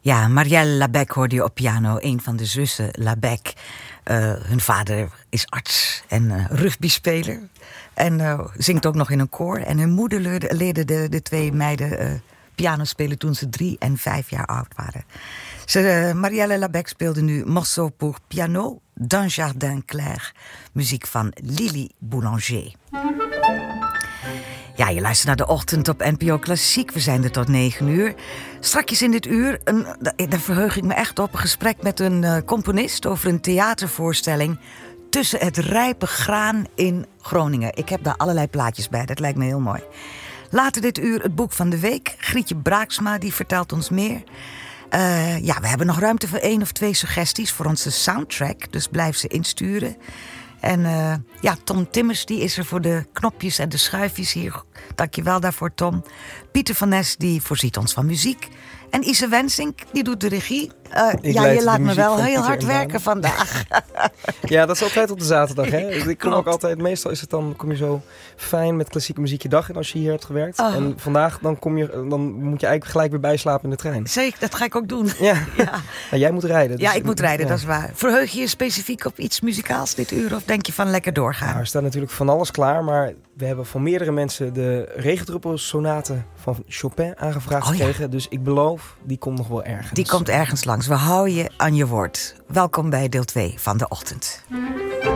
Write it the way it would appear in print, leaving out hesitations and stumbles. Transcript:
Ja, Marielle Labec hoorde je op piano, een van de zussen Labec. Hun vader is arts en rugbyspeler. En zingt ook nog in een koor. En hun moeder leerde de twee meiden piano spelen toen ze 3 en 5 jaar oud waren. Marielle Labec speelde nu Morceau pour piano d'un jardin clair. Muziek van Lily Boulanger. Ja, je luistert naar De Ochtend op NPO Klassiek. We zijn er tot 9 uur. Strakjes in dit uur, daar verheug ik me echt op... een gesprek met een componist over een theatervoorstelling... Tussen het rijpe graan in Groningen. Ik heb daar allerlei plaatjes bij, dat lijkt me heel mooi. Later dit uur het boek van de week. Grietje Braaksma, die vertelt ons meer. We hebben nog ruimte voor 1 of 2 suggesties voor onze soundtrack. Dus blijf ze insturen. En Tom Timmers, die is er voor de knopjes en de schuifjes hier. Dank je wel daarvoor, Tom. Pieter van Nes, die voorziet ons van muziek. En Ise Wensink, die doet de regie. Je laat me wel heel hard werken vandaag. Ja, dat is altijd op de zaterdag, hè? Ik kom ook altijd, meestal is het dan, kom je zo fijn met klassieke muziek je dag in als je hier hebt gewerkt. Oh. En vandaag dan moet je eigenlijk gelijk weer bijslapen in de trein. Zeker, dat ga ik ook doen. Ja. Nou, jij moet rijden. Dus ik moet rijden, dat is waar. Verheug je je specifiek op iets muzikaals dit uur? Of denk je van lekker doorgaan? Nou, er staat natuurlijk van alles klaar, maar we hebben van meerdere mensen de regendruppelsonate van Chopin aangevraagd gekregen. Dus ik beloof, die komt nog wel ergens. Die komt ergens langs. We houden je aan je woord. Welkom bij deel 2 van De Ochtend.